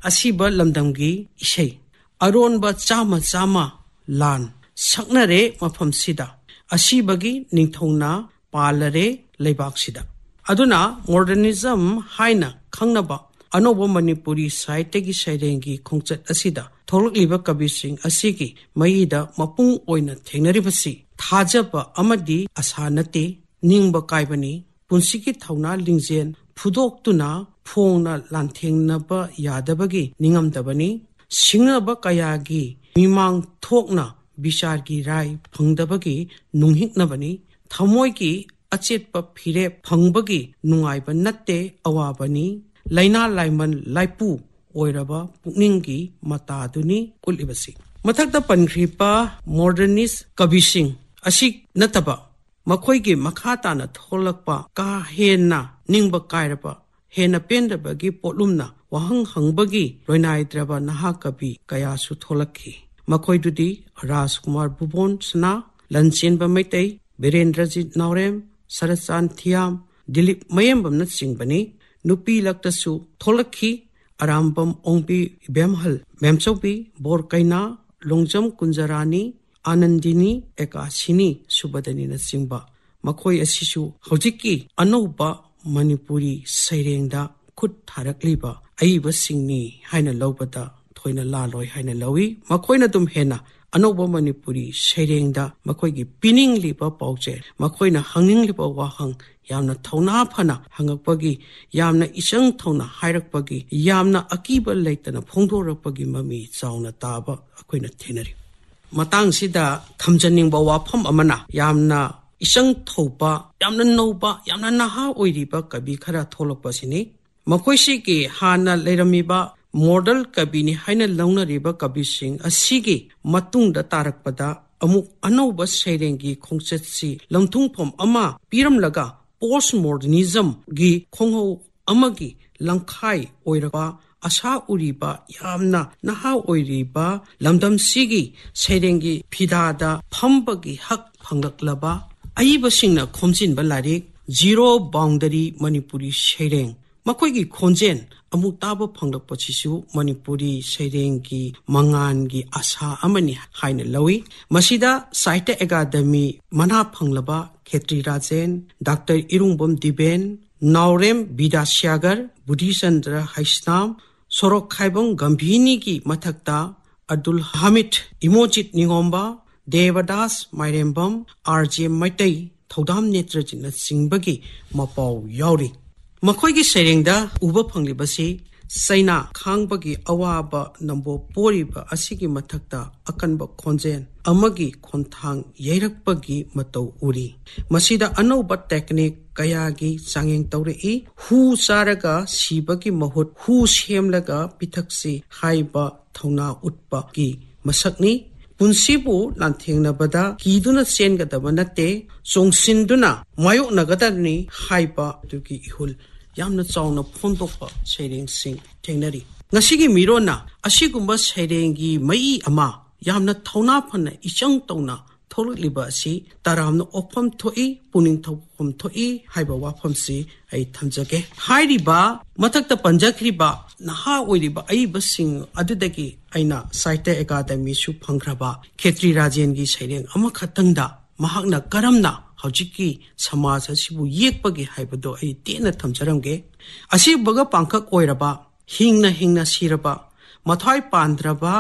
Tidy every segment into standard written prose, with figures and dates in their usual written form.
ꯑꯁꯤꯕ ꯂꯝꯗꯝꯒꯤ ꯏꯁꯩ ꯑꯔꯣꯟꯕ ꯆꯥꯃ ꯂꯥꯟ ꯁꯛꯅꯔꯦ ꯃꯐꯝꯁꯤꯗ ꯑꯁꯤꯕꯒꯤ ꯅꯤꯡꯊꯧꯅ ꯄꯥꯜꯂꯔꯦ ꯂꯩꯕꯥꯛꯁꯤꯗ ꯑꯗꯨꯅ ꯃꯣꯗꯔꯅꯤꯖꯝ ꯍꯥꯏꯅ ꯈꯪꯅꯕ ꯑꯅꯧꯕ ꯃꯅꯤꯄꯨꯔꯤ ꯁꯥꯍꯤꯇ꯭ꯌꯒꯤ ꯁꯩꯔꯦꯡꯒꯤ ꯈꯣꯡꯆꯠ ꯑꯁꯤꯗ ꯊꯣꯛꯂꯛꯂꯤꯕ ꯀꯕꯤꯁꯤꯡ ꯑꯁꯤꯒꯤ ꯃꯌꯤꯗ ꯃꯄꯨꯡ ꯑꯣꯏꯅ ꯊꯦꯡꯅꯔꯤꯕꯁꯤ ꯊꯥꯖꯕ ꯑꯃꯗꯤ ꯑꯁꯥ ꯅꯠꯇꯦ ꯅꯤꯡꯕ ꯀꯥꯏꯕꯅꯤ ꯄꯨꯟꯁꯤꯒꯤ ꯊꯧꯅꯥ ꯂꯤꯡꯖꯦꯜ ꯐꯨꯗꯣꯛꯇꯨꯅ ꯐꯣꯡꯅ ꯂꯥꯟꯊꯦꯡꯅꯕ ꯌꯥꯗꯕꯒꯤ ꯅꯤꯡꯉꯝꯗꯕꯅꯤ ꯁꯤꯡꯅꯕ ꯀꯌꯥꯒꯤ ꯃꯤꯃꯥꯡ ꯊꯣꯛꯅ ꯕꯤꯆꯥꯔꯒꯤ ꯔꯥꯏ ꯐꯪꯗꯕꯒꯤ ꯅꯨꯡꯍꯤꯛꯅꯕꯅꯤ ꯊꯃꯣꯏꯒꯤ ꯑꯆꯦꯠꯄ ꯐꯤꯔꯦꯞ ꯐꯪꯕꯒꯤ ꯅꯨꯡꯉꯥꯏꯕ ꯅꯠꯇꯦ ꯑꯋꯥꯕꯅꯤ ꯂꯩꯅꯥ ꯂꯥꯏꯃꯟ ꯂꯥꯏꯄꯨ ꯑꯣꯏꯔꯕ ꯄꯨꯛꯅꯤꯡꯒꯤ ꯃꯇꯥꯗꯨꯅꯤ ꯎꯠꯂꯤꯕꯁꯤ ꯃꯊꯛꯇ ꯄꯟꯈ꯭ꯔꯤꯕ ꯃꯣꯗꯔꯅꯤꯁ ꯀꯕꯤꯁꯤꯡ ꯑꯁꯤ ꯅꯠꯇꯕ ꯃꯈꯣꯏꯒꯤ ꯃꯈꯥ ꯇꯥꯅ ꯊꯣꯛꯂꯛꯄ ꯀꯥ ꯍꯦꯟꯅ ꯅꯤꯡꯕ ꯀꯥꯏꯔꯕ ꯍꯦꯟꯅ ꯄꯦꯟꯗꯕꯒꯤ ꯄꯣꯠꯂꯨꯝꯅ ꯋꯥꯍꯪ ꯍꯪꯕꯒꯤ ꯂꯣꯏꯅꯥꯏꯗ꯭ꯔꯕ ꯅꯍꯥ ꯀꯕꯤ ꯀꯌꯥꯁꯨ ꯊꯣꯛꯂꯛꯈꯤ ꯃꯈꯣꯏꯗꯨꯗꯤ ꯔꯥꯖꯀꯨꯃꯥꯔ ꯕꯨꯕꯣꯟ ꯁꯅꯥ ꯂꯟꯆꯦꯟꯕ ꯃꯩꯇꯩ ꯕꯤꯔꯦꯟꯗ꯭ꯔꯖꯤꯠ ꯅꯥꯎꯔꯦꯝ ꯁꯔꯠꯆꯥꯟ ꯊꯤꯌꯥꯝ ꯗꯤꯂꯤꯞ ꯃꯌꯦꯝꯕꯝꯅꯆꯤꯡꯕꯅꯤ ꯅꯨꯄꯤ ꯂꯛꯇꯁꯨ ꯊꯣꯛꯂꯛꯈꯤ ꯑꯔꯥꯝꯕꯝ ꯑꯣꯡꯕꯤ ꯏꯕꯦꯝꯍꯜ ꯃꯦꯝꯆꯧꯕꯤ ꯕꯣꯔꯀꯩꯅꯥ ꯂꯣꯡꯖꯝ ꯀꯨꯟꯖꯔꯥꯅꯤ ꯑꯥꯅꯟꯗꯤꯅꯤ ꯑꯦꯀꯥꯁꯤꯅꯤ ꯁꯨꯕꯗꯅꯤꯅꯆꯤꯡꯕ ꯃꯈꯣꯏ ꯑꯁꯤꯁꯨ ꯍꯧꯖꯤꯛꯀꯤ ꯑꯅꯧꯕ ꯃꯅꯤꯄꯨꯔꯤ ꯁꯩꯔꯦꯡꯗ ꯈꯨꯠ ꯊꯥꯔꯛꯂꯤꯕ ꯑꯏꯕꯁꯤꯡꯅꯤ ꯍꯥꯏꯅ ꯂꯧꯕꯗ ꯊꯣꯏꯅ ꯂꯥꯜꯂꯣꯏ ꯍꯥꯏꯅ ꯂꯧꯏ ꯃꯈꯣꯏꯅ ꯑꯗꯨꯝ ꯍꯦꯟꯅ ꯑꯅꯧꯕ ꯃꯅꯤꯄꯨꯔꯤ ꯁꯩꯔꯦꯡꯗ ꯃꯈꯣꯏꯒꯤ ꯄꯤꯅꯤꯡꯂꯤꯕ ꯄꯥꯎꯖꯦꯜ ꯃꯈꯣꯏꯅ ꯍꯪꯅꯤꯡꯂꯤꯕ ꯋꯥꯍꯪ ꯌꯥꯝꯅ ꯊꯧꯅꯥ ꯐꯅ ꯍꯪꯉꯛꯄꯒꯤ ꯌꯥꯝꯅ ꯏꯆꯪ ꯊꯧꯅ ꯍꯥꯏꯔꯛꯄꯒꯤ ꯌꯥꯝꯅ ꯑꯀꯤꯕ ꯂꯩꯇꯅ ꯐꯣꯡꯗꯣꯔꯛꯄꯒꯤ ꯃꯃꯤ ꯆꯥꯎꯅ ꯇꯥꯕ ꯑꯩꯈꯣꯏꯅ ꯊꯦꯡꯅꯔꯤ ꯃꯇꯥꯡꯁꯤꯗ ꯊꯝꯖꯅꯤꯡꯕ ꯋꯥꯐꯝ ꯑꯃꯅ ꯌꯥꯝꯅ ꯏꯆꯪ ꯊꯧꯕ ꯌꯥꯝꯅ ꯅꯧꯕ ꯌꯥꯝꯅ ꯅꯍꯥ ꯑꯣꯏꯔꯤꯕ ꯀꯕꯤ ꯈꯔ ꯊꯣꯛꯂꯛꯄꯁꯤꯅꯤ ꯃꯈꯣꯏꯁꯤꯒꯤ ꯍꯥꯟꯅ ꯂꯩꯔꯝꯃꯤꯕ ꯃꯣꯗꯦꯜ ꯀꯕꯤꯅꯤ ꯍꯥꯏꯅ ꯂꯧꯅꯔꯤꯕ ꯀꯕꯤꯁꯤꯡ ꯑꯁꯤꯒꯤ ꯃꯇꯨꯡꯗ ꯇꯥꯔꯛꯄꯗ ꯑꯃꯨꯛ ꯑꯅꯧꯕ ꯁꯩꯔꯦꯡꯒꯤ ꯈꯣꯡꯆꯠꯁꯤ ꯂꯝꯊꯨꯡꯐꯝ ꯑꯃ ꯄꯤꯔꯝꯂꯒ ꯄꯣꯁ ꯃꯣꯗꯔꯅꯤꯖꯝꯒꯤ ꯈꯣꯡꯍꯧ ꯑꯃꯒꯤ ꯂꯝꯈꯥꯏ ꯑꯣꯏꯔꯕ ꯑꯁꯥ ꯎꯔꯤꯕ ꯌꯥꯝꯅ ꯅꯍꯥ ꯑꯣꯏꯔꯤꯕ ꯂꯝꯗꯝꯁꯤꯒꯤ ꯁꯩꯔꯦꯡꯒꯤ ꯐꯤꯗꯥꯗ ꯐꯝꯕꯒꯤ ꯍꯛ ꯐꯪꯂꯛꯂꯕ ꯑꯏꯕꯁꯤꯡꯅ ꯈꯣꯝꯖꯤꯟꯕ ꯂꯥꯏꯔꯤꯛ ꯖꯤꯔꯣ ꯕꯥꯎꯟꯗꯔꯤ ꯃꯅꯤꯄꯨꯔꯤ ꯁꯩꯔꯦꯡ ꯃꯈꯣꯏꯒꯤ ꯈꯣꯟꯖꯦꯜ ꯑꯃꯨꯛ ꯇꯥꯕ ꯐꯪꯂꯛꯄꯁꯤꯁꯨ ꯃꯅꯤꯄꯨꯔꯤ ꯁꯩꯔꯦꯡꯒꯤ ꯃꯉꯥꯟꯒꯤ ꯑꯁꯥ ꯑꯃꯅꯤ ꯍꯥꯏꯅ ꯂꯧꯏ ꯃꯁꯤꯗ ꯁꯥꯍꯤꯇ꯭ꯌ ꯑꯦꯀꯥꯗꯃꯤ ꯃꯅꯥ ꯐꯪꯂꯕ ꯈꯦꯇ꯭ꯔꯤ ꯔꯥꯖꯦꯟ ꯗꯥꯛꯇꯔ ꯏꯔꯨꯡꯕꯝ ꯗꯤꯕꯦꯟ ꯅꯥꯎꯔꯦꯝ ꯕꯤꯗ꯭ꯌꯥꯁꯥꯒꯔ ꯕꯨꯙꯤꯆꯟꯗ꯭ꯔ ꯍꯩꯁꯅꯥꯝ ꯁꯣꯔꯣꯛꯈꯥꯏꯕꯝ ꯒꯝꯚꯤꯅꯤꯒꯤ ꯃꯊꯛꯇ ꯑꯕꯗꯨꯜ ꯍꯥꯃꯤꯗ ꯏꯃꯣꯖꯤꯠ ꯅꯤꯉꯣꯝꯕ ꯗꯦꯕꯗꯥꯁ ꯃꯥꯏꯔꯦꯝꯕꯝ ꯑꯥꯔ.ꯖꯦ. ꯃꯩꯇꯩ ꯊꯧꯗꯥꯝ ꯅꯦꯇ꯭ꯔꯖꯤꯠꯅꯆꯤꯡꯕꯒꯤ ꯃꯄꯥꯎ ꯌꯥꯎꯔꯤ ꯃꯈꯣꯏꯒꯤ ꯁꯩꯔꯦꯡꯗ ꯎꯕ ꯐꯪꯂꯤꯕꯁꯤ ꯆꯩꯅꯥ ꯈꯥꯡꯕꯒꯤ ꯑꯋꯥꯕ ꯅꯝꯕꯣ ꯄꯣꯔꯤꯕ ꯑꯁꯤꯒꯤ ꯃꯊꯛꯇ ꯑꯀꯟꯕ ꯈꯣꯟꯖꯦꯜ ꯑꯃꯒꯤ ꯈꯣꯟꯊꯥꯡ ꯌꯩꯔꯛꯄꯒꯤ ꯃꯇꯧ ꯎꯔꯤ ꯃꯁꯤꯗ ꯑꯅꯧꯕ ꯇꯦꯛꯅꯤꯛ ꯀꯌꯥꯒꯤ ꯆꯥꯡꯌꯦꯡ ꯇꯧꯔꯛꯏ ꯍꯨ ꯆꯥꯔꯒ ꯁꯤꯕꯒꯤ ꯃꯍꯨꯠ ꯍꯨ ꯁꯦꯝꯂꯒ ꯄꯤꯊꯛꯁꯤ ꯍꯥꯏꯕ ꯊꯧꯅꯥ ꯎꯠꯄꯒꯤ ꯃꯁꯛꯅꯤ ꯄꯨꯟꯁꯤꯕꯨ ꯂꯥꯟꯊꯦꯡꯅꯕꯗ ꯀꯤꯗꯨꯅ ꯆꯦꯟꯒꯗꯕ ꯅꯠꯇꯦ ꯆꯣꯡꯁꯤꯟꯗꯨꯅ ꯃꯥꯌꯣꯛꯅꯒꯗꯕꯅꯤ ꯍꯥꯏꯕ ꯑꯗꯨꯒꯤ ꯏꯍꯨꯜ ꯌꯥꯝꯅ ꯆꯥꯎꯅ ꯐꯣꯡꯗꯣꯛꯄ ꯁꯩꯔꯦꯡꯁꯤꯡ ꯊꯦꯡꯅꯔꯤ ꯉꯁꯤꯒꯤ ꯃꯤꯔꯣꯟꯅ ꯑꯁꯤꯒꯨꯝꯕ ꯁꯩꯔꯦꯡꯒꯤ ꯃꯏ ꯑꯃ ꯌꯥꯝꯅ ꯊꯧꯅꯥ ꯐꯅ ꯏꯆꯪ ꯇꯧꯅ ꯊꯣꯛꯂꯛꯂꯤꯕ ꯑꯁꯤ ꯇꯔꯥꯝꯅ ꯑꯣꯛꯐꯝ ꯊꯣꯛꯏ ꯄꯨꯛꯅꯤꯡ ꯊꯧꯐꯝ ꯊꯣꯛꯏ ꯍꯥꯏꯕ ꯋꯥꯐꯝꯁꯤ ꯑꯩ ꯊꯝꯖꯒꯦ ꯍꯥꯏꯔꯤꯕ ꯃꯊꯛꯇ ꯄꯟꯖꯈ꯭ꯔꯤꯕ ꯅꯍꯥ ꯑꯣꯏꯔꯤꯕ ꯑꯏꯕꯁꯤꯡ ꯑꯗꯨꯗꯒꯤ ꯑꯩꯅ ꯁꯥꯍꯤꯇ꯭ꯌ ꯑꯦꯀꯥꯗꯃꯤꯁꯨ ꯐꯪꯈ꯭ꯔꯕ ꯈꯦꯇ꯭ꯔꯤ ꯔꯥꯖꯦꯟꯒꯤ ꯁꯩꯔꯦꯡ ꯑꯃꯈꯛꯇꯪꯗ ꯃꯍꯥꯛꯅ ꯀꯔꯝꯅ ꯍꯧꯖꯤꯛꯀꯤ ꯁꯃꯥꯖ ꯑꯁꯤꯕꯨ ꯌꯦꯛꯄꯒꯦ ꯍꯥꯏꯕꯗꯣ ꯑꯩ ꯇꯦꯟꯅ ꯊꯝꯖꯔꯝꯒꯦ ꯑꯁꯤꯕꯒ ꯄꯥꯡꯈꯛ ꯑꯣꯏꯔꯕ ꯍꯤꯡꯅ ꯍꯤꯡꯅ ꯁꯤꯔꯕ ꯃꯊ꯭ꯋꯥꯏ ꯄꯥꯟꯗ꯭ꯔꯕ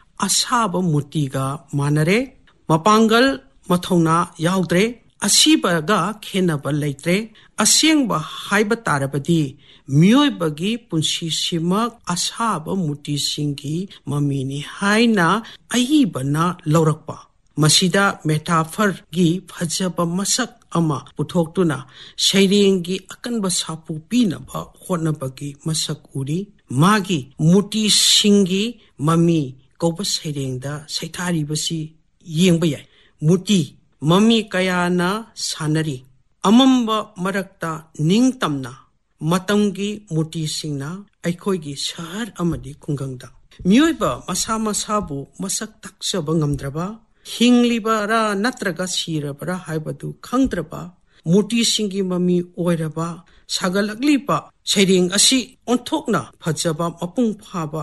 ꯑꯁꯥꯕ ꯃꯨꯔꯇꯤꯒ ꯃꯥꯟꯅꯔꯦ ꯃꯄꯥꯡꯒꯜ ꯃꯊꯧꯅꯥ ꯌꯥꯎꯗ꯭ꯔꯦ ꯑꯁꯤꯕꯒ ꯈꯦꯟꯅꯕ ꯂꯩꯇ꯭ꯔꯦ ꯑꯁꯦꯡꯕ ꯍꯥꯏꯕ ꯇꯥꯔꯕꯗꯤ ꯃꯤꯑꯣꯏꯕꯒꯤ ꯄꯨꯟꯁꯤꯁꯤꯃꯛ ꯑꯁꯥꯕ ꯃꯨꯔꯇꯤꯁꯤꯡꯒꯤ ꯃꯃꯤꯅꯤ ꯍꯥꯏꯅ ꯑꯏꯕꯅ ꯂꯧꯔꯛꯄ ꯃꯁꯤꯗ ꯃꯦꯇꯥꯐꯔꯒꯤ ꯐꯖꯕ ꯃꯁꯛ ꯑꯃ ꯄꯨꯊꯣꯛꯇꯨꯅ ꯁꯩꯔꯦꯡꯒꯤ ꯑꯀꯟꯕ ꯁꯥꯐꯨ ꯄꯤꯅꯕ ꯍꯣꯠꯅꯕꯒꯤ ꯃꯁꯛ ꯎꯔꯤ ꯃꯥꯒꯤ ꯃꯨꯔꯇꯤꯁꯤꯡꯒꯤ ꯃꯃꯤ ꯀꯧꯕ ꯁꯩꯔꯦꯡꯗ ꯁꯩꯊꯥꯔꯤꯕꯁꯤ ꯌꯦꯡꯕ ꯌꯥꯏ ꯃꯨꯔꯇꯤ ꯃꯃꯤ ꯀꯌꯥꯅ ꯁꯥꯟꯅꯔꯤ ꯑꯃꯝꯕ ꯃꯔꯛꯇ ꯅꯤꯡꯇꯝꯅ ꯃꯇꯝꯒꯤ ꯃꯨꯔꯇꯤꯁꯤꯡꯅ ꯑꯩꯈꯣꯏꯒꯤ ꯁꯍꯔ ꯑꯃꯗꯤ ꯈꯨꯡꯒꯪꯗ ꯃꯤꯑꯣꯏꯕ ꯃꯁꯥ ꯃꯁꯥꯕꯨ ꯃꯁꯛ ꯇꯥꯛꯆꯕ ꯉꯝꯗ꯭ꯔꯕ ꯍꯤꯡꯂꯤꯕꯔꯥ ꯅꯠꯇ꯭ꯔꯒ ꯁꯤꯔꯕꯔꯥ ꯍꯥꯏꯕꯗꯨ ꯈꯪꯗ꯭ꯔꯕ ꯃꯨꯔꯇꯤꯁꯤꯡꯒꯤ ꯃꯃꯤ ꯑꯣꯏꯔꯕ ꯁꯥꯒꯠꯂꯛꯂꯤꯕ ꯁꯩꯔꯦꯡ ꯑꯁꯤ ꯑꯣꯟꯊꯣꯛꯅ ꯐꯖꯕ ꯃꯄꯨꯡ ꯐꯥꯕ